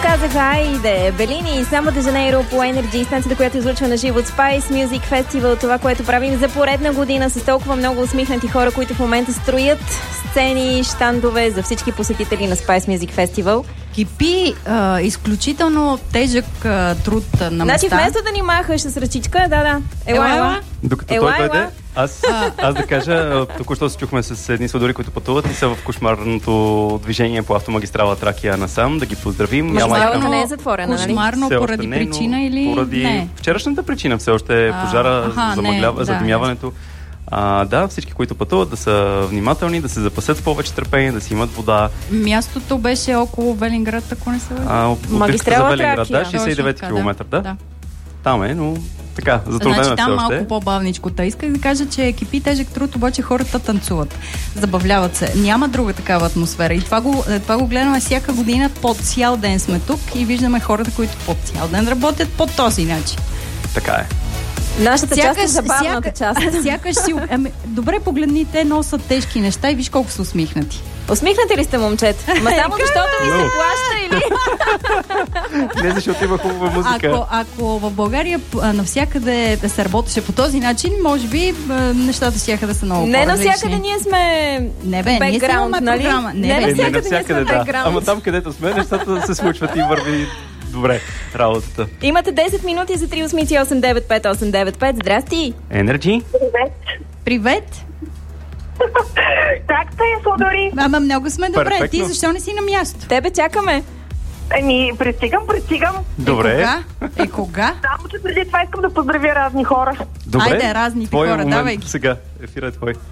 казах, айде, Белини, само де Жанейро по Energy, станцията, която излъчва на живо от Spice Music Festival, това, което правим за поредна година с толкова много усмихнати хора, които в момента строят сцени, щандове за всички посетители на Spice Music Festival. Кипи изключително тежък труд на места. Значи вместо да ни махаш с ръчичка, да. Ела. Докато той дойде, аз да кажа, току-що се чухме с едни сладори, които пътуват и са в кошмарното движение по автомагистрала Тракия насам, да ги поздравим. Магистралата не е затворена, нали? Кошмарно поради причина или поради не? Вчерашната причина все още е пожара, задимяването. Да, всички, които пътуват, да са внимателни, да се запасят с повече търпение, да си имат вода. Мястото беше около Велинград, ако не се лъжа. Магистрала за Велинград, Тракия. 69 км, да. Там е, но така, затруднено значи, все там още. Малко по-бавничко. Исках да кажа, че екипи тежък труд, обаче хората танцуват. Забавляват се. Няма друга такава атмосфера. И това го гледаме всяка година. По цял ден сме тук и виждаме хората, които по цял ден работят по този начин. Така е. Нашата част е забавната част. Сякаш си... добре, погледни, те носят тежки неща и виж колко са усмихнати. Усмихнати ли сте, момчета? Ма само защото ви се плаща или? Не, защото има хубава музика. Ако в България навсякъде да се работеше по този начин, може би нещата щяха да са много по-различни. Не навсякъде ние сме бекграунд, нали? Не навсякъде ние сме бекграунд. Ама там, където сме, нещата се случват и върви добре работата. Имате 10 минути за 388-95895. Здрасти! Energy. Привет! Как сте, Сладори? Ама много сме добре. Перфектно. Ти защо не си на място? Тебе чакаме. Пристигам. Добре. Кога? Само, че преди това искам да поздравя разни хора. Добре. Айде, разните хора, момент, давай ги. Сега, ефира е твой.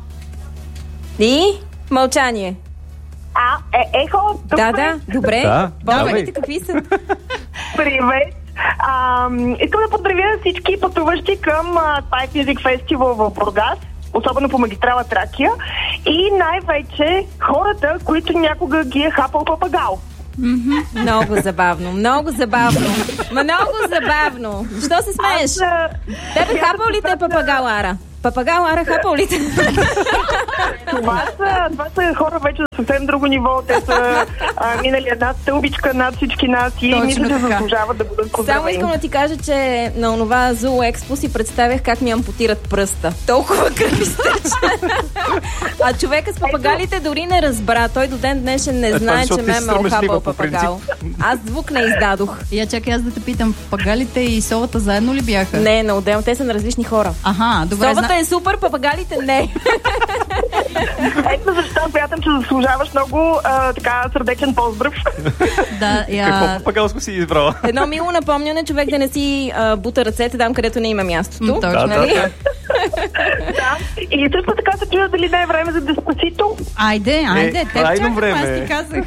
И мълчание. Ехо, тук Да, добре. Да, българите какви са? Привет. Искам да поздравя всички пътуващи към Spice Music Festival в Бургас, особено по магистрала Тракия, и най-вече хората, които някога ги е хапал папагал. Много забавно. Много забавно. Защо се смееш? Тебе хапал ли те папагал, Ара? Папагал, Ара, хапал ли те? Това са хора вече на съвсем друго ниво. Те са минали една стълбичка над всички нас и мисля, че заслужават да бъдат поздравени. Само искам да ти кажа, че на онова Зоо Експо си представях как ми ампутират пръста. Толкова кръв изтече. А човека с папагалите дори не разбра. Той до ден днешен не знае, че ме охапал папагал. Аз звук не издадох. Чакай аз да те питам, папагалите и совата заедно ли бяха? Не, на отделно. Те са на различни хора. Добре. Совата е супер, папагалите не. Ето защо смятам, че заслужаваш много така сърдечен поздрав. Какво папагалско си избрала? Едно мило напомняне, човек да не си бута ръцете там, където не има мястото. Точно, нали? Да. И също така се чуя дали не е време за Деспасито. Айде, крайно време. Аз ти казах.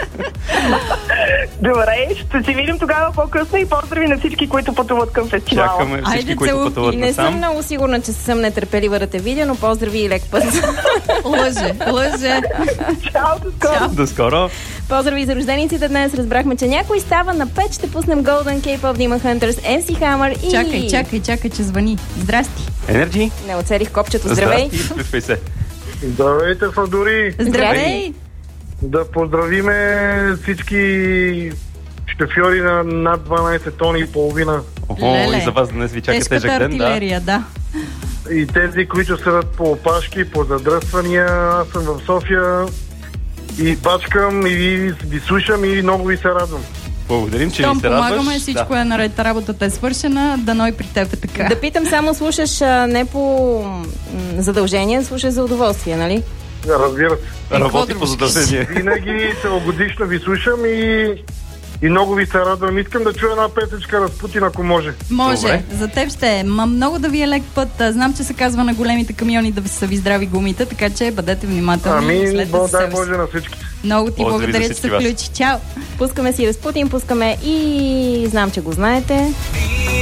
Добре, ще си видим тогава по-късно и поздрави на всички, които пътуват към фестивала. Чакаме всички, които пътуват насам. Не съм много сигурна, че съм нетърпелива да те видя, но поздрави и лек път. Лъже. Чао, до скоро. До скоро. Поздрави за рождениците днес. Разбрахме, че някой става на 5. Ще пуснем Golden Cape of Demon Hunters, MC Hammer и... Чакай, че звъни. Здрасти. Energy. Не оцелих копчето. Здравей. Здрасти, включвай се. Здравейте, Фадори. Здравей. Да поздравиме всички шофьори на над 12 тони и половина. И за вас днес ви чака тежък ден, артилерия, да. И тези, които седат по опашки, по задръствания. Аз съм в София и пачкам и ви слушам и много ви се радвам. Благодарим, че ви се радваш. Помагаме, всичко е наред, работата е свършена, дано и при теб е така. Да питам, само слушаш не по задължение, слушаш за удоволствие, нали? Разбира се. Работи по задължение. Винаги целогодишно ви слушам и много ви се радвам. Искам да чуя една песечка Разпутин, ако може. Може, добре. За теб ще е. Много да ви е лек път. Знам, че се казва на големите камиони да са ви здрави гумите, така че бъдете внимателни. Дай Боже на всички. Много ти благодаря, че се включи. Чао! Пускаме си Разпутин, пускаме и знам, че го знаете.